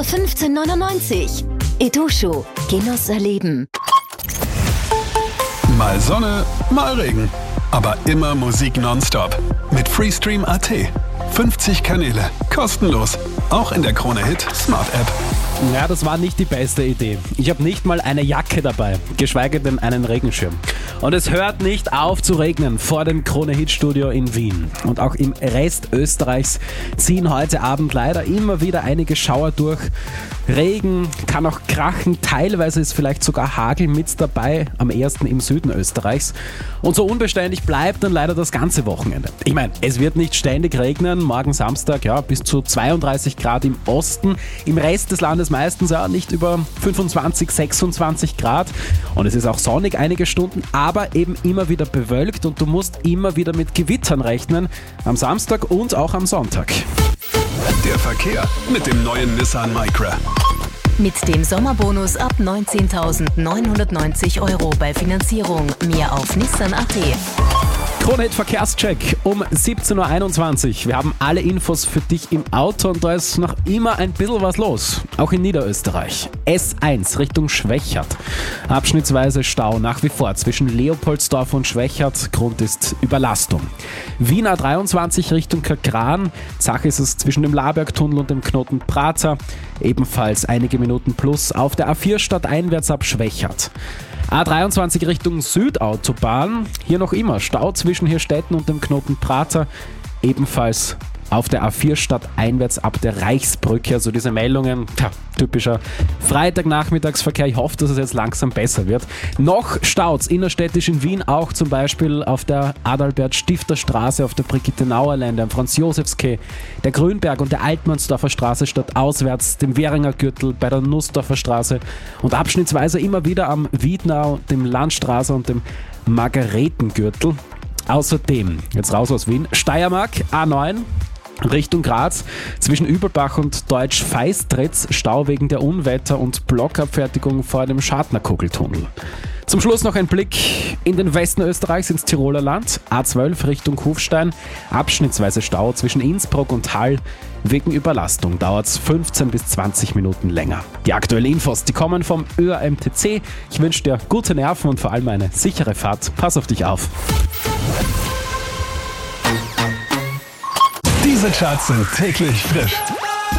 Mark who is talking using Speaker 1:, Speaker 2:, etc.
Speaker 1: nur 15,99 €. Edosho. Genuss erleben.
Speaker 2: Mal Sonne, mal Regen. Aber immer Musik nonstop. Mit Freestream.at. 50 Kanäle. Kostenlos. Auch in der Krone Hit Smart App.
Speaker 3: Ja, das war nicht die beste Idee. Ich habe nicht mal eine Jacke dabei, geschweige denn einen Regenschirm. Und es hört nicht auf zu regnen vor dem Krone-Hit-Studio in Wien. Und auch im Rest Österreichs ziehen heute Abend leider immer wieder einige Schauer durch. Regen, kann auch krachen, teilweise ist vielleicht sogar Hagel mit dabei, am ehesten im Süden Österreichs. Und so unbeständig bleibt dann leider das ganze Wochenende. Ich meine, es wird nicht ständig regnen, morgen Samstag bis zu 32 Grad im Osten, im Rest des Landes meistens nicht über 25, 26 Grad. Und es ist auch sonnig einige Stunden, aber eben immer wieder bewölkt und du musst immer wieder mit Gewittern rechnen, am Samstag und auch am Sonntag.
Speaker 2: Der Verkehr mit dem neuen Nissan Micra.
Speaker 1: Mit dem Sommerbonus ab 19.990 € bei Finanzierung. Mehr auf Nissan.at.
Speaker 3: Krone-Hit Verkehrscheck um 17.21 Uhr. Wir haben alle Infos für dich im Auto und da ist noch immer ein bisschen was los. Auch in Niederösterreich. S1 Richtung Schwechat. Abschnittsweise Stau nach wie vor zwischen Leopoldsdorf und Schwechat. Grund ist Überlastung. Wien A23 Richtung Kagran. Sache ist es zwischen dem Labergtunnel und dem Knoten Prater. Ebenfalls einige Minuten plus auf der A4 stadteinwärts ab Schwechat. A23 Richtung Südautobahn, hier noch immer Stau zwischen Hirstetten und dem Knoten Prater, ebenfalls auf der A4 stadteinwärts ab der Reichsbrücke, also diese Meldungen, typischer Freitagnachmittagsverkehr, ich hoffe, dass es jetzt langsam besser wird. Noch staut's innerstädtisch in Wien, auch zum Beispiel auf der Adalbert-Stifter-Straße, auf der Brigitte-Nauer-Lände, am Franz-Josefs-Quai, der Grünberg und der Altmannsdorfer Straße stadtauswärts, dem Währinger Gürtel, bei der Nussdorfer Straße und abschnittsweise immer wieder am Wiednau, dem Landstraße und dem Margaretengürtel. Außerdem, jetzt raus aus Wien, Steiermark, A9, Richtung Graz, zwischen Übelbach und Deutsch-Feistritz, Stau wegen der Unwetter und Blockabfertigung vor dem Schartnerkugeltunnel. Zum Schluss noch ein Blick in den Westen Österreichs ins Tiroler Land, A12 Richtung Kufstein, abschnittsweise Stau zwischen Innsbruck und Hall. Wegen Überlastung dauert es 15 bis 20 Minuten länger. Die aktuellen Infos, die kommen vom ÖAMTC. Ich wünsche dir gute Nerven und vor allem eine sichere Fahrt. Pass auf dich auf.
Speaker 2: Diese Charts sind täglich frisch.